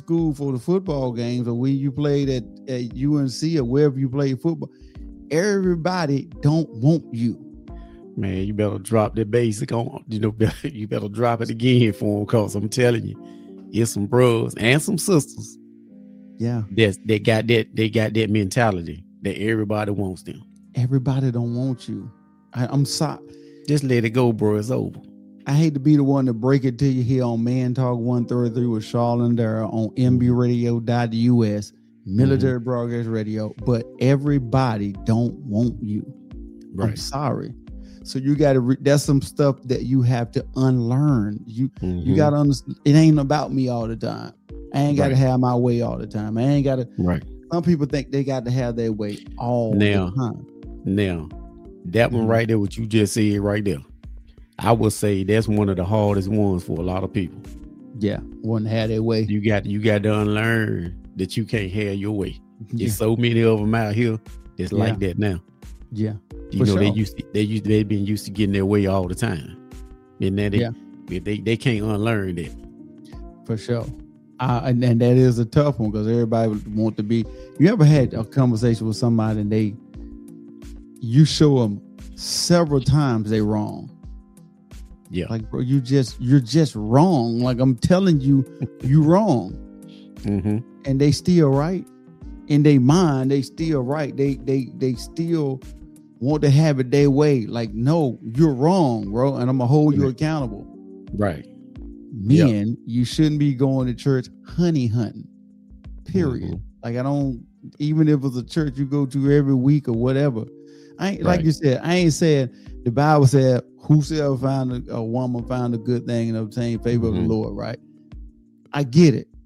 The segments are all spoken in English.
school for the football games, or when you played at UNC or wherever you played football, everybody don't want you. Man, you better drop that basic on. You better drop it again for them, because I'm telling you, it's some bros and some sisters. Yeah, they got that mentality that everybody wants them. Everybody don't want you. I'm sorry. Just let it go, bro. It's over. I hate to be the one to break it to you here on Man Talk 133 with Charlene Dara on MBRadio.us, Military Broadcast Radio, but everybody don't want you. Right. I'm sorry. So you got to, that's some stuff that you have to unlearn. You got to understand, it ain't about me all the time. I ain't got to have my way all the time. I ain't got to. Right. Some people think they got to have their way all the time. Now, that one right there, what you just said right there, I would say that's one of the hardest ones for a lot of people. Yeah, wouldn't have their way. You got to unlearn that you can't have your way. There's so many of them out here that's like that now. Yeah, you know, they've been used to getting their way all the time, and then they can't unlearn that. For sure. And that is a tough one, because everybody want to be. You ever had a conversation with somebody and you show them several times they wrong? Yeah, like, bro, you're just wrong. Like, I'm telling you, you wrong. And they still right in their mind. They still right. They still want to have it their way. Like, no, you're wrong, bro, and I'm gonna hold you accountable. Right. Men, you shouldn't be going to church honey hunting. Period. Like, I don't. Even if it's a church you go to every week or whatever. I ain't like you said. I ain't saying the Bible said, "Whosoever found a woman found a good thing and obtained favor of the Lord." Right? I get it.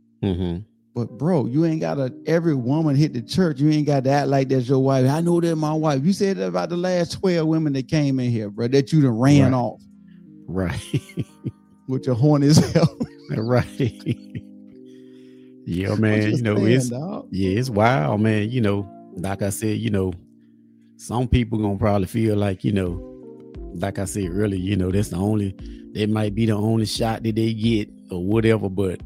But bro, you ain't got to. Every woman hit the church. You ain't got to act like that's your wife. I know that's my wife. You said that about the last 12 women that came in here, bro. That you done ran off. Right. With your horny as hell. Right. Yeah, man. You know, it's wild, man. You know, like I said, you know, some people gonna probably feel like, you know, like I said earlier, you know, that might be the only shot that they get or whatever. But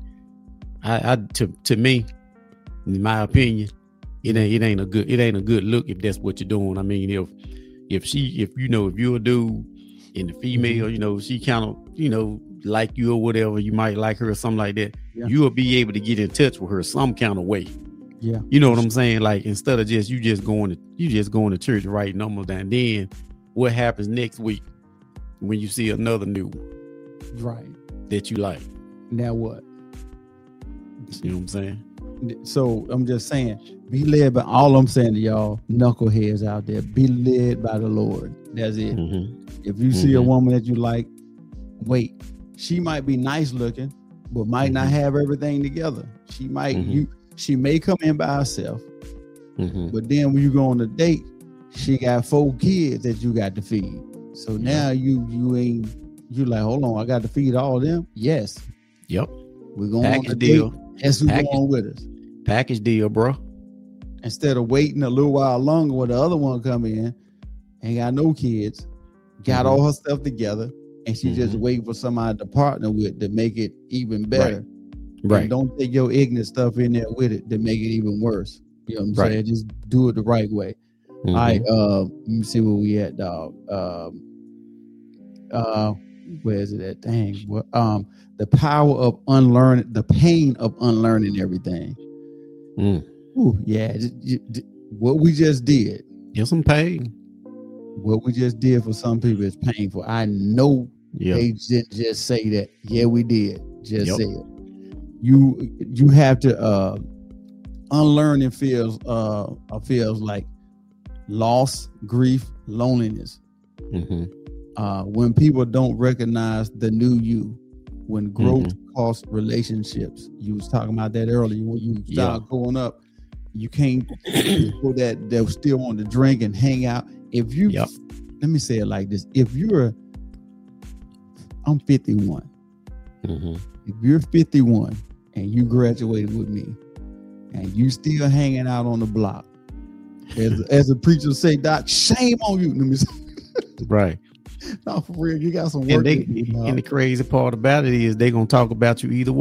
to me, in my opinion, it ain't a good look if that's what you're doing. I mean, if you're a dude and the female, you know, she kind of, you know, like you or whatever, you might like her or something like that, you will be able to get in touch with her some kind of way. Yeah, you know what I'm saying? Like, instead of just going to church, writing numbers down. Then what happens next week when you see another new one, right, that you like? Now what? You know what I'm saying? So I'm just saying, be led by. All I'm saying to y'all knuckleheads out there, be led by the Lord. That's it. If you see a woman that you like, wait. She might be nice looking, but might not have everything together. She might she may come in by herself, but then when you go on a date, she got 4 kids that you got to feed. So now you like, hold on, I got to feed all of them. Yes. Yep. We're going on a deal. Yes, who's going with us? Package deal, bro. Instead of waiting a little while longer when the other one come in, ain't got no kids, got all her stuff together. And she just waiting for somebody to partner with to make it even better. Right. And don't take your ignorant stuff in there with it to make it even worse. You know what I'm saying? Just do it the right way. All right. Let me see where we at, dog. Where is it at? Dang. The power of unlearning, the pain of unlearning everything. Ooh, yeah. What we just did. Get some pain. What we just did for some people is painful. I know they didn't just say that. Yeah, we did. Just say it. You have to unlearning feels like loss, grief, loneliness. When people don't recognize the new you, when growth costs relationships. You was talking about that earlier. When you start going up, you can't people that still want to drink and hang out. If you, let me say it like this: I'm 51. If you're 51 and you graduated with me, and you still hanging out on the block, as a preacher say, Doc, shame on you. Let me say, right. No, for real, you got some work. And the crazy part about it is they gonna talk about you either way.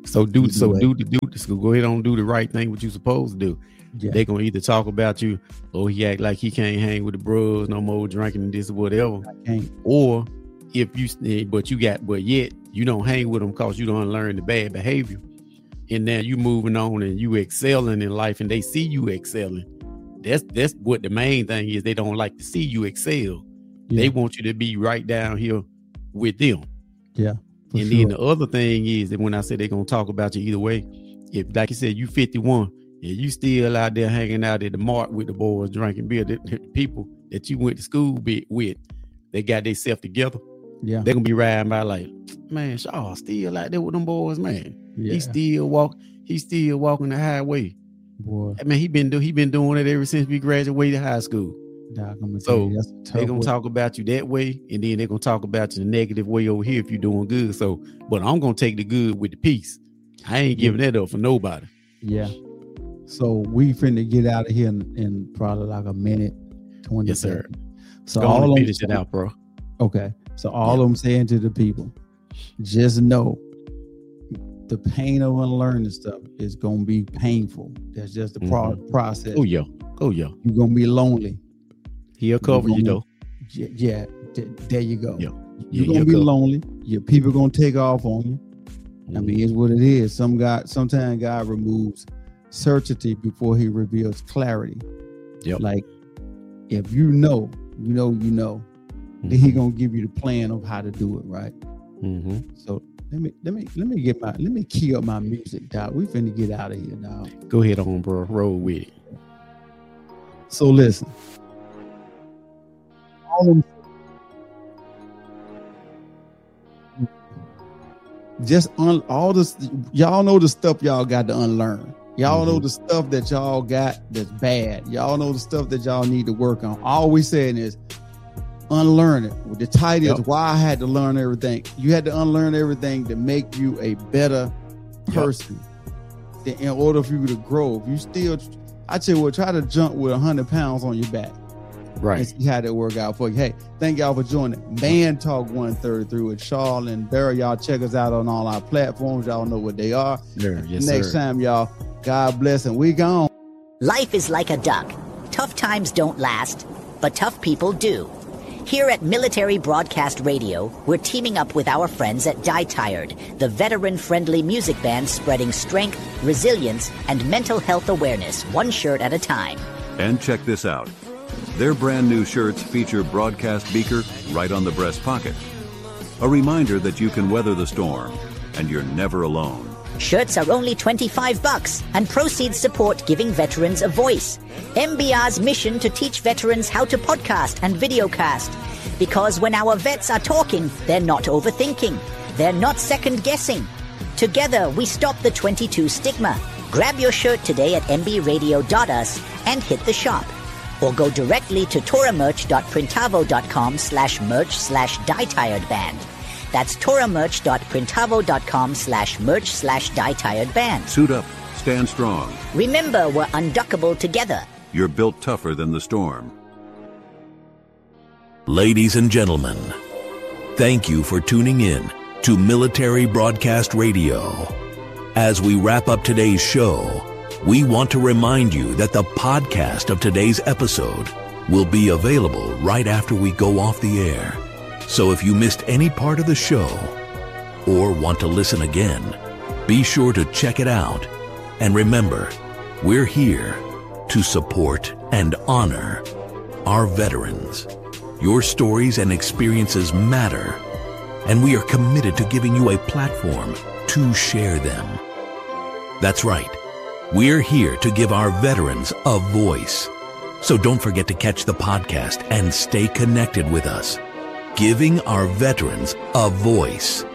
So go ahead on, do the right thing, what you supposed to do. Yeah. They gonna either talk about you, or he act like he can't hang with the bros no more, drinking and this or whatever. Or if you, but yet you don't hang with them because you don't learn the bad behavior, and now you moving on and you excelling in life, and they see you excelling. That's what the main thing is. They don't like to see you excel. Yeah. They want you to be right down here with them. Yeah. And then the other thing is that when I say they're gonna talk about you either way, if like you said, you 51 and you still out there hanging out at the mart with the boys drinking beer, the people that you went to school with, they got themselves together. Yeah, they're gonna be riding by like, man, Shaw still out there with them boys, man. Yeah. He's still walking the highway. Boy, I mean, he been doing it ever since we graduated high school. Doc, so they're gonna talk about you that way, and then they're gonna talk about you the negative way over here if you're doing good. So, but I'm gonna take the good with the peace. I ain't giving that up for nobody. Yeah. So we finna get out of here in probably like a minute 20. Yes, sir. So go all on finish it out, bro. Okay. So all I'm saying to the people, just know the pain of unlearning stuff is gonna be painful. That's just the process. Oh yeah. You're gonna be lonely. He'll cover you though. Yeah, there you go. Yeah. You're gonna be lonely. Your people gonna take off on you. I mean, it's what it is. Sometimes God removes certainty before he reveals clarity. Yep. Like if you know, then he gonna give you the plan of how to do it, right? Mm-hmm. So let me key up my music, dog. We finna get out of here, dog. Go ahead on, bro. Roll with it. So listen. All this, y'all know the stuff y'all got to unlearn. Y'all know the stuff that y'all got that's bad. Y'all know the stuff that y'all need to work on. All we saying is unlearn it. The title is why I had to learn everything. You had to unlearn everything to make you a better person. In order for you to grow. If you still, I tell you what, try to jump with 100 pounds on your back. Right. And see how that work out for you. Hey, thank y'all for joining Man Talk 133 with Charles and Barry. Y'all check us out on all our platforms. Y'all know what they are. Yes, Next time, y'all, God bless and we gone. Life is like a duck. Tough times don't last, but tough people do. Here at Military Broadcast Radio, we're teaming up with our friends at Die Tired, the veteran-friendly music band spreading strength, resilience, and mental health awareness one shirt at a time. And check this out. Their brand new shirts feature broadcast beaker right on the breast pocket. A reminder that you can weather the storm and you're never alone. Shirts are only $25 and proceeds support giving veterans a voice. MBR's mission to teach veterans how to podcast and videocast. Because when our vets are talking, they're not overthinking. They're not second-guessing. Together, we stop the 22 stigma. Grab your shirt today at mbradio.us and hit the shop. Or go directly to toramerch.printavo.com/merch/dietiredband. That's toramerch.printavo.com/merch/dietiredband. Suit up, stand strong. Remember, we're unduckable together. You're built tougher than the storm. Ladies and gentlemen, thank you for tuning in to Military Broadcast Radio. As we wrap up today's show, we want to remind you that the podcast of today's episode will be available right after we go off the air. So if you missed any part of the show or want to listen again, be sure to check it out. And remember, we're here to support and honor our veterans. Your stories and experiences matter, and we are committed to giving you a platform to share them. That's right. We're here to give our veterans a voice. So don't forget to catch the podcast and stay connected with us. Giving our veterans a voice.